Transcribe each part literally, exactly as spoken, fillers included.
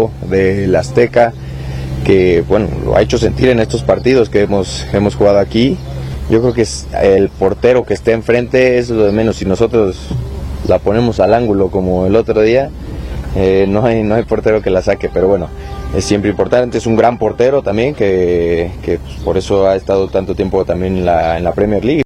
del Azteca, que bueno, lo ha hecho sentir en estos partidos que hemos, hemos jugado aquí. Yo creo que es el portero que esté enfrente es lo de menos. Si nosotros la ponemos al ángulo como el otro día, eh, no hay, no hay portero que la saque, pero bueno, es siempre importante. Es un gran portero también, que, que pues, por eso ha estado tanto tiempo también en la, en la Premier League.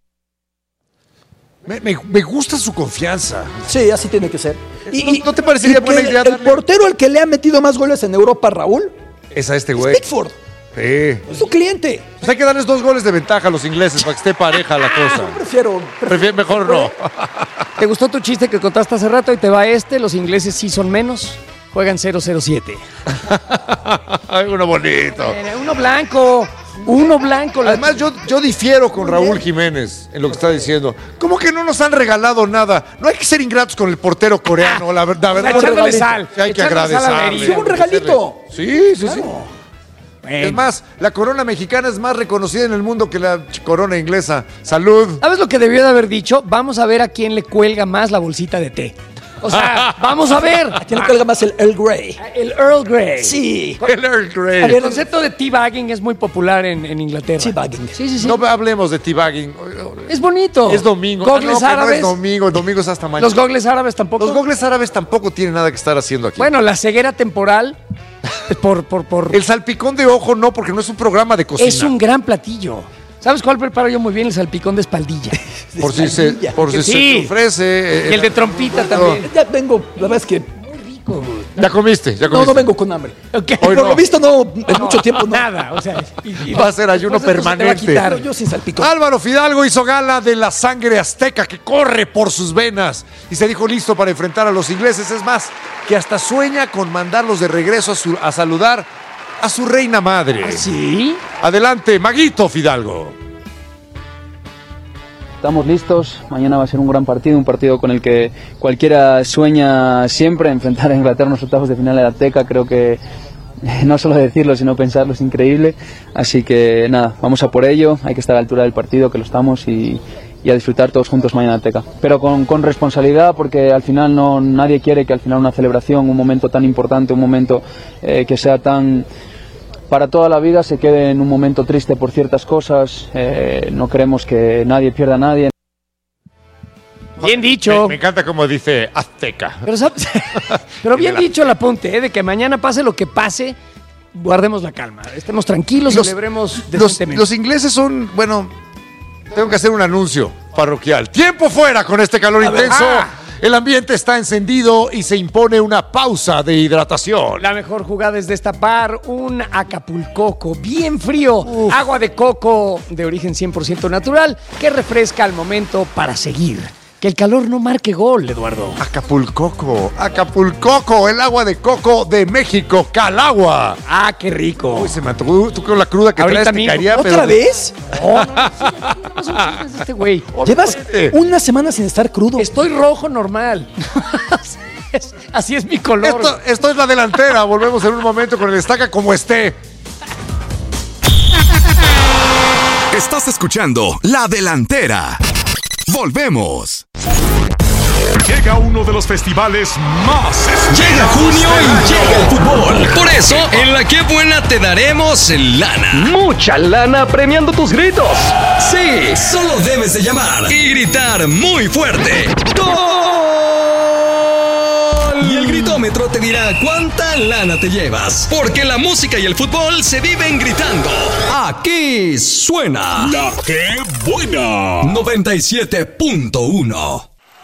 Me, me, me gusta su confianza. Sí, así tiene que ser. Y, ¿No, ¿No te parecería buena idea el, darle... el portero al que le ha metido más goles en Europa, Raúl? Es a este güey. Pickford. Sí. Es su cliente. Pues hay que darles dos goles de ventaja a los ingleses para que esté pareja la cosa. Yo prefiero, prefiero... Mejor no. ¿Te gustó tu chiste que contaste hace rato? Y te va este, los ingleses sí son menos. Juegan cero cero siete. Uno bonito. Eh, uno blanco. Uno blanco. Además, yo, yo difiero con Raúl Jiménez en lo que está diciendo. ¿Cómo que no nos han regalado nada? No hay que ser ingratos con el portero coreano, la verdad. La verdad echándole sal. Sí, hay que echándole sal a la agradecerle. herida. un regalito. Sí, sí, Claro. sí. Bueno. Es más, la corona mexicana es más reconocida en el mundo que la corona inglesa. ¡Salud! ¿Sabes lo que debió de haber dicho? Vamos a ver a quién le cuelga más la bolsita de té. O sea, vamos a ver. ¿A quién le cuelga más el Earl Grey? El Earl Grey. Sí. El Earl Grey. El concepto de teabagging es muy popular en, en Inglaterra. Teabagging. Sí, sí, sí. No hablemos de teabagging. Es bonito. Es domingo. Gogles Ah, no, que árabes. No es domingo, el domingo es hasta mañana. Los gogles árabes tampoco. Los gogles árabes tampoco tienen nada que estar haciendo aquí. Bueno, la ceguera temporal por, por, por... El salpicón de ojo no, porque no es un programa de cocina. es un gran platillo. ¿Sabes cuál preparo yo muy bien? El salpicón de espaldilla. Por si se, por si Sí. se te ofrece. Y el de trompita no. también. Ya vengo, la verdad es que Ya comiste, ya no, comiste. no vengo con hambre. Ok. Por Hoy lo no. visto no, en mucho tiempo no. Nada, o sea... y- y- Va a ser ayuno después eso se te va a permanente. quitar. Pero yo sin salpicón. Álvaro Fidalgo hizo gala de la sangre azteca que corre por sus venas y se dijo listo para enfrentar a los ingleses. Es más, que hasta sueña con mandarlos de regreso a, su- a saludar a su reina madre. ¿Sí? Adelante, Maguito Fidalgo. Estamos listos, mañana va a ser un gran partido, un partido con el que cualquiera sueña siempre, enfrentar a Inglaterra en los octavos de final de la Azteca, creo que no solo decirlo sino pensarlo es increíble, así que nada, vamos a por ello, hay que estar a la altura del partido, que lo estamos, y, y a disfrutar todos juntos mañana en Azteca, pero con, con responsabilidad, porque al final no, nadie quiere que al final una celebración, un momento tan importante, un momento eh, que sea tan... para toda la vida se quede en un momento triste por ciertas cosas, eh, no queremos que nadie pierda a nadie. Bien dicho. Me, me encanta como dice Azteca. Pero, ¿sabes? Pero bien dicho el apunte, ¿eh? De que mañana pase lo que pase, guardemos la calma, estemos tranquilos, Los- celebremos Los, decentemente. los ingleses son, bueno, tengo que hacer un anuncio parroquial. Tiempo fuera con este calor A ver. intenso. Ah. El ambiente está encendido y se impone una pausa de hidratación. La mejor jugada es destapar un Acapulcoco bien frío, agua de coco de origen cien por ciento natural que refresca al momento para seguir. Que el calor no marque gol, Eduardo. Acapulcoco, Acapulcoco, el agua de coco de México, Calagua. Ah, qué rico. Uy, se me antojó, tú con la cruda que Ahorita traes te mismo. caería, ¿Otra pero- vez? No, no, no, sí, aquí no son chistes de este güey. Llevas Oye. una semana sin estar crudo. Estoy rojo normal. Así es- Así es mi color. Esto, esto es la delantera. Volvemos en un momento con el Estaca como esté. Estás escuchando La Delantera. Volvemos. Llega uno de los festivales más esperados. Llega junio del y año. llega el fútbol. Por eso, en la que buena te daremos lana. Mucha lana premiando tus gritos. Sí, solo debes de llamar y gritar muy fuerte. ¡Gol! Y el gritómetro te dirá cuánta lana te llevas. Porque la música y el fútbol se viven gritando. Aquí suena La que buena. noventa y siete punto uno.